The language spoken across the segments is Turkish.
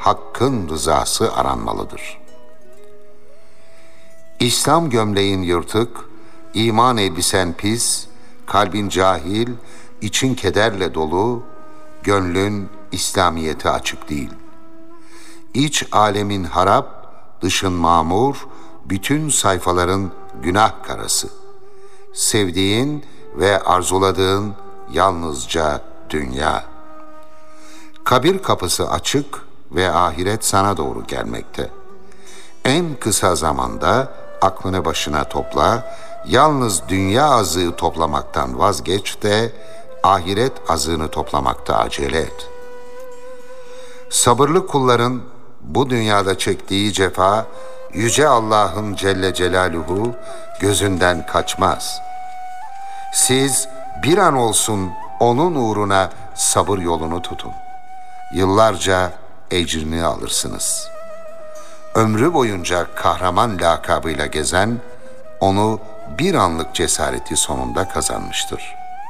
Hakk'ın rızası aranmalıdır. İslam gömleğin yırtık, iman elbisen pis, kalbin cahil, için kederle dolu, gönlün İslamiyete açık değil. İç alemin harap, dışın mamur, bütün sayfaların günah karası. Sevdiğin ve arzuladığın yalnızca dünya. Kabir kapısı açık ve ahiret sana doğru gelmekte. En kısa zamanda aklını başına topla, yalnız dünya azığı toplamaktan vazgeç de ahiret azığını toplamakta acele et. Sabırlı kulların bu dünyada çektiği cefa, Yüce Allah'ın Celle Celaluhu gözünden kaçmaz. Siz bir an olsun onun uğruna sabır yolunu tutun. Yıllarca ecrini alırsınız. Ömrü boyunca kahraman lakabıyla gezen, onu bir anlık cesareti sonunda kazanmıştır.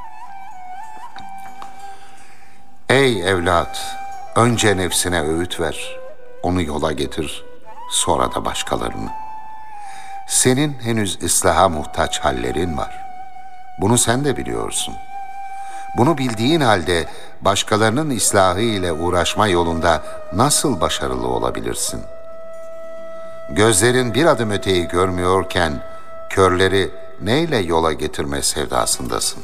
Ey evlat! Önce nefsine öğüt ver, onu yola getir, sonra da başkalarını. Senin henüz ıslaha muhtaç hallerin var. Bunu sen de biliyorsun. Bunu bildiğin halde başkalarının ıslahı ile uğraşma yolunda nasıl başarılı olabilirsin? Gözlerin bir adım öteyi görmüyorken körleri neyle yola getirme sevdasındasın?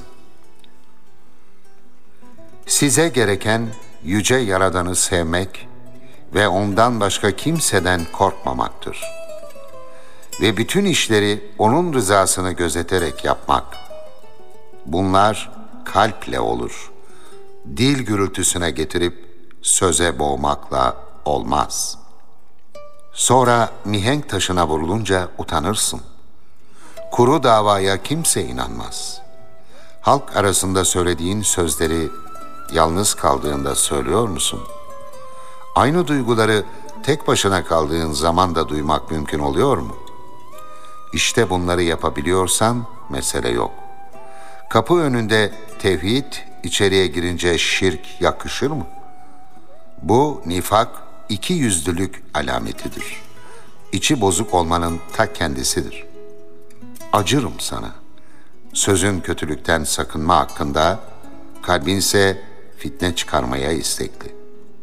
Size gereken yüce Yaradan'ı sevmek ve ondan başka kimseden korkmamaktır. Ve bütün işleri onun rızasını gözeterek yapmak. Bunlar kalple olur. Dil gürültüsüne getirip söze boğmakla olmaz. Sonra mihenk taşına vurulunca utanırsın. Kuru davaya kimse inanmaz. Halk arasında söylediğin sözleri yalnız kaldığında söylüyor musun? Aynı duyguları tek başına kaldığın zaman da duymak mümkün oluyor mu? İşte bunları yapabiliyorsan mesele yok. Kapı önünde tevhid, içeriye girince şirk yakışır mı? Bu nifak, ikiyüzlülük alametidir. İçi bozuk olmanın ta kendisidir. Acırım sana. Sözün kötülükten sakınma hakkında, kalbinse fitne çıkarmaya istekli.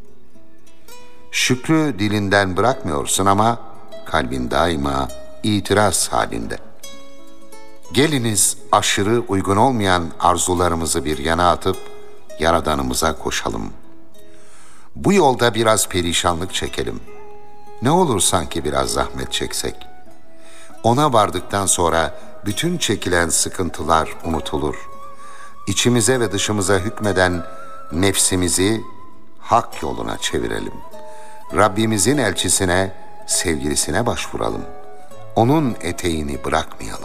Şükrü dilinden bırakmıyorsun ama kalbin daima itiraz halinde. Geliniz aşırı uygun olmayan arzularımızı bir yana atıp Yaradanımıza koşalım. Bu yolda biraz perişanlık çekelim. Ne olur sanki biraz zahmet çeksek. Ona vardıktan sonra bütün çekilen sıkıntılar unutulur. İçimize ve dışımıza hükmeden nefsimizi hak yoluna çevirelim. Rabbimizin elçisine, sevgilisine başvuralım. Onun eteğini bırakmayalım.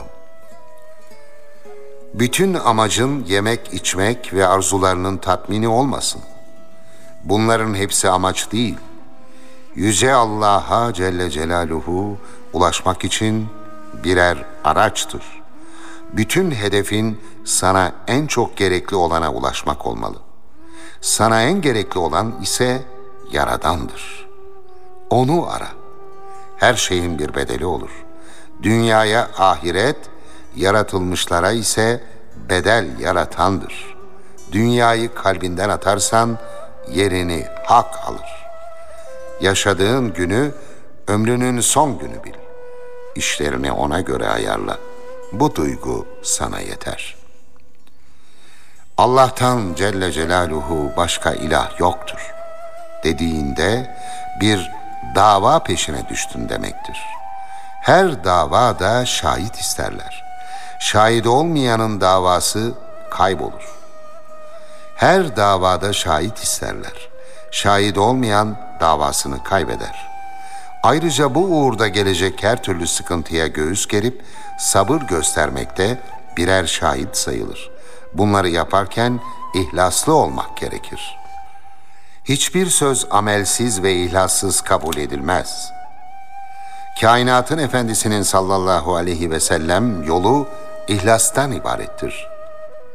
Bütün amacın yemek, içmek ve arzularının tatmini olmasın. Bunların hepsi amaç değil. Yüce Allah'a Celle Celaluhu ulaşmak için birer araçtır. Bütün hedefin sana en çok gerekli olana ulaşmak olmalı. Sana en gerekli olan ise Yaradan'dır. Onu ara. Her şeyin bir bedeli olur. Dünyaya ahiret, yaratılmışlara ise bedel yaratandır. Dünyayı kalbinden atarsan yerini hak alır. Yaşadığın günü ömrünün son günü bil. İşlerini ona göre ayarla. Bu duygu sana yeter. Allah'tan Celle Celaluhu başka ilah yoktur dediğinde bir dava peşine düştün demektir. Her davada şahit isterler. Şahit olmayanın davası kaybolur. Her davada şahit isterler. Şahit olmayan davasını kaybeder. Ayrıca bu uğurda gelecek her türlü sıkıntıya göğüs gerip sabır göstermekte birer şahit sayılır. Bunları yaparken ihlaslı olmak gerekir. Hiçbir söz amelsiz ve ihlassız kabul edilmez. Kainatın efendisinin sallallahu aleyhi ve sellem yolu ihlastan ibarettir.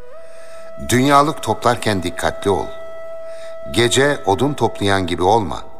Dünyalık toplarken dikkatli ol. Gece odun toplayan gibi olma.